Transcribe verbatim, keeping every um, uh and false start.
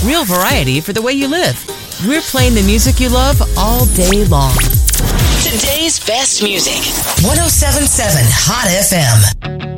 Real variety for the way you live. We're playing the music you love all day long. Today's best music. one oh seven point seven Hot F M.